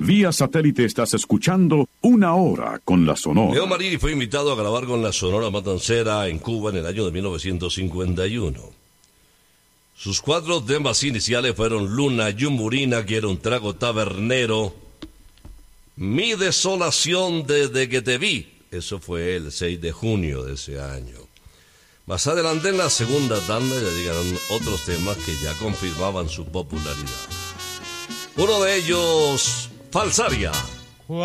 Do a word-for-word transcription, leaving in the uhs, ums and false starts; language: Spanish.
Vía satélite estás escuchando Una Hora con la Sonora. Leo Marini fue invitado a grabar con la Sonora Matancera en Cuba en el año de mil novecientos cincuenta y uno. Sus cuatro temas iniciales fueron Luna Yumburina, Quiero un trago tabernero, Mi desolación desde que te vi. Eso fue el seis de junio de ese año. Más adelante en la segunda tanda ya llegaron otros temas que ya confirmaban su popularidad. Uno de ellos, Falsaria.